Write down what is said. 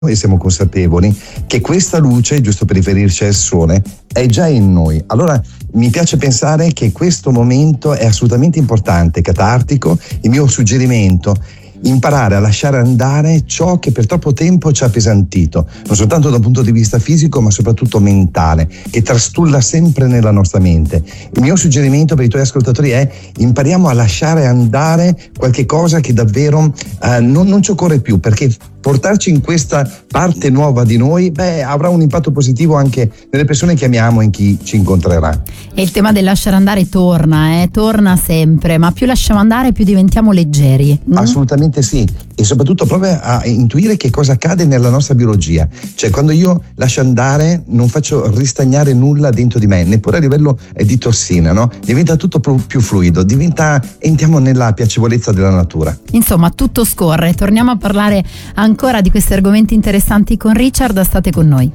e siamo consapevoli che questa luce, giusto per riferirci al sole, è già in noi. Allora mi piace pensare che questo momento è assolutamente importante, catartico. Il mio suggerimento: imparare a lasciare andare ciò che per troppo tempo ci ha appesantito, non soltanto da un punto di vista fisico ma soprattutto mentale, che trastulla sempre nella nostra mente. Il mio suggerimento per i tuoi ascoltatori è: impariamo a lasciare andare qualche cosa che davvero non ci occorre più, perché portarci in questa parte nuova di noi avrà un impatto positivo anche nelle persone che amiamo e in chi ci incontrerà. E il tema del lasciare andare torna sempre, ma più lasciamo andare più diventiamo leggeri. Assolutamente sì, e soprattutto prova a intuire che cosa accade nella nostra biologia. Cioè, quando io lascio andare non faccio ristagnare nulla dentro di me, neppure a livello di tossina, no? Diventa tutto più fluido, entriamo nella piacevolezza della natura. Insomma, tutto scorre. Torniamo a parlare ancora di questi argomenti interessanti con Richard, state con noi.